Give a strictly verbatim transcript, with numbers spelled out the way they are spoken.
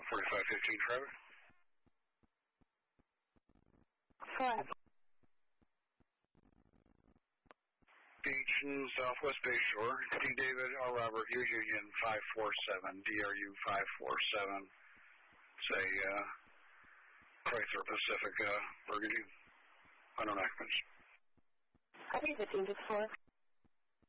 forty-five fifteen traffic. Five. Beach and Southwest Bayshore. D. David, R. Robert, U. Union five four seven, D R U five four seven. Say, uh, Chrysler Pacifica, Burgundy. I don't know. I think fifteen six four.